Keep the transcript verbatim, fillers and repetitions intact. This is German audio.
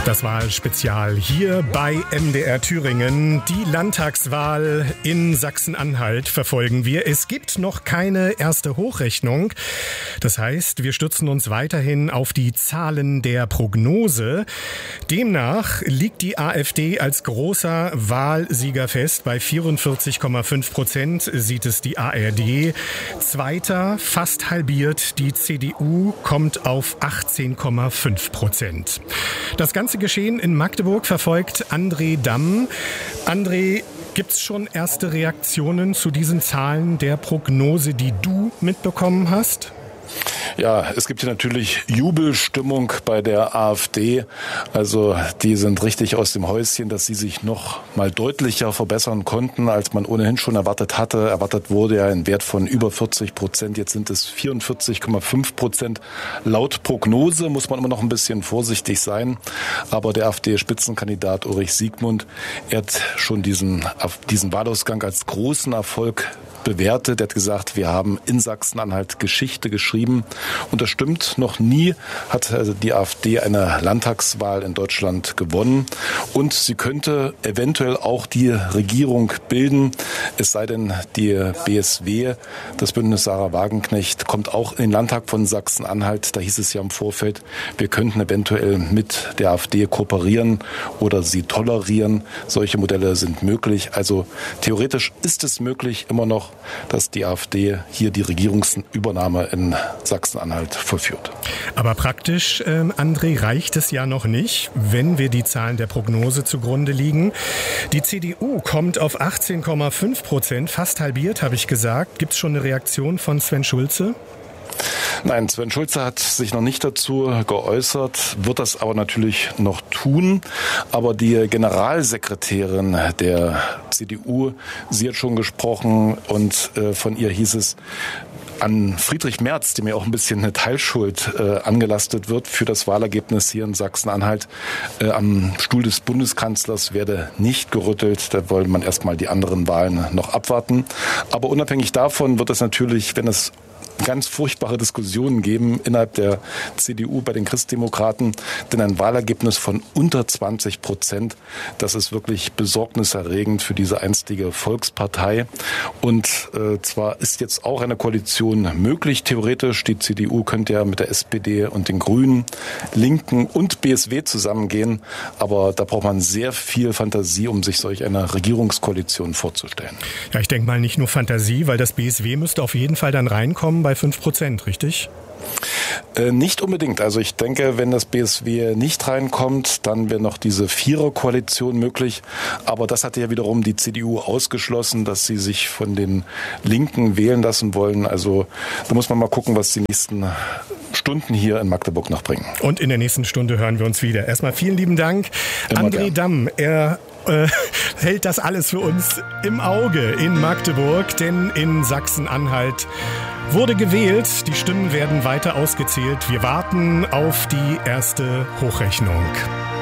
Das Wahlspezial hier bei M D R Thüringen. Die Landtagswahl in Sachsen-Anhalt verfolgen wir. Es gibt noch keine erste Hochrechnung. Das heißt, wir stützen uns weiterhin auf die Zahlen der Prognose. Demnach liegt die AfD als großer Wahlsieger fest. Bei vierundvierzig Komma fünf Prozent sieht es die A R D. Zweiter, fast halbiert, die C D U kommt auf achtzehn Komma fünf Prozent. Das ganze Geschehen in Magdeburg verfolgt André Damm. André, gibt es schon erste Reaktionen zu diesen Zahlen der Prognose, die du mitbekommen hast? Ja, es gibt hier natürlich Jubelstimmung bei der AfD. Also die sind richtig aus dem Häuschen, dass sie sich noch mal deutlicher verbessern konnten, als man ohnehin schon erwartet hatte. Erwartet wurde ja ein Wert von über vierzig Prozent. Jetzt sind es vierundvierzig Komma fünf Prozent. Laut Prognose muss man immer noch ein bisschen vorsichtig sein. Aber der AfD-Spitzenkandidat Ulrich Siegmund, er hat schon diesen, diesen Wahlausgang als großen Erfolg bewertet. Er hat gesagt, wir haben in Sachsen-Anhalt Geschichte geschrieben. Und das stimmt, noch nie hat die AfD eine Landtagswahl in Deutschland gewonnen. Und sie könnte eventuell auch die Regierung bilden. Es sei denn, die B S W, das Bündnis Sarah Wagenknecht, kommt auch in den Landtag von Sachsen-Anhalt. Da hieß es ja im Vorfeld, wir könnten eventuell mit der AfD kooperieren oder sie tolerieren. Solche Modelle sind möglich. Also theoretisch ist es möglich, immer noch, dass die AfD hier die Regierungsübernahme in Sachsen-Anhalt vollführt. Aber praktisch, ähm, André, reicht es ja noch nicht, wenn wir die Zahlen der Prognose zugrunde liegen. Die C D U kommt auf achtzehn Komma fünf Prozent, fast halbiert, habe ich gesagt. Gibt es schon eine Reaktion von Sven Schulze? Nein, Sven Schulze hat sich noch nicht dazu geäußert, wird das aber natürlich noch tun. Aber die Generalsekretärin der C D U, sie hat schon gesprochen und äh, von ihr hieß es, an Friedrich Merz, dem ja auch ein bisschen eine Teilschuld äh, angelastet wird für das Wahlergebnis hier in Sachsen-Anhalt, äh, am Stuhl des Bundeskanzlers werde nicht gerüttelt. Da wollte man erstmal die anderen Wahlen noch abwarten. Aber unabhängig davon wird es natürlich, wenn es ganz furchtbare Diskussionen geben innerhalb der C D U bei den Christdemokraten, denn ein Wahlergebnis von unter zwanzig Prozent, das ist wirklich besorgniserregend für diese einstige Volkspartei. Und äh, zwar ist jetzt auch eine Koalition möglich, theoretisch. Die C D U könnte ja mit der S P D und den Grünen, Linken und B S W zusammengehen, aber da braucht man sehr viel Fantasie, um sich solch eine Regierungskoalition vorzustellen. Ja, ich denke mal nicht nur Fantasie, weil das B S W müsste auf jeden Fall dann reinkommen bei fünf Prozent, richtig? Äh, nicht unbedingt. Also ich denke, wenn das B S W nicht reinkommt, dann wäre noch diese Vierer-Koalition möglich. Aber das hat ja wiederum die C D U ausgeschlossen, dass sie sich von den Linken wählen lassen wollen. Also da muss man mal gucken, was die nächsten Stunden hier in Magdeburg noch bringen. Und in der nächsten Stunde hören wir uns wieder. Erstmal vielen lieben Dank, Immer André gern. Damm. Er äh, hält das alles für uns im Auge in Magdeburg, denn in Sachsen-Anhalt wurde gewählt. Die Stimmen werden weiter ausgezählt. Wir warten auf die erste Hochrechnung.